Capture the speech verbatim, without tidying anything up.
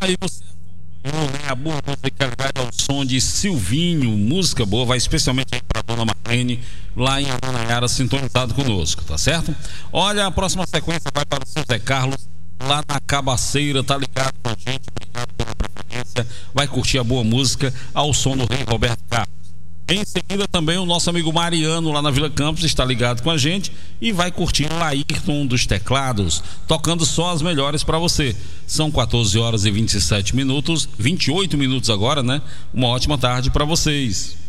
Aí você acompanhou, né, a boa música ligada ao som de Silvinho, música boa, vai especialmente para Dona Marlene, lá em Ananaiara, sintonizado conosco, tá certo? Olha, a próxima sequência vai para o seu Zé Carlos, lá na Cabaceira, tá ligado com a gente, obrigado pela preferência, vai curtir a boa música ao som do Rei Roberto Carlos. Em seguida também o nosso amigo Mariano lá na Vila Campos está ligado com a gente e vai curtir Laírton dos teclados, tocando só as melhores para você. São quatorze horas e vinte e sete minutos, vinte e oito minutos agora, né? Uma ótima tarde para vocês.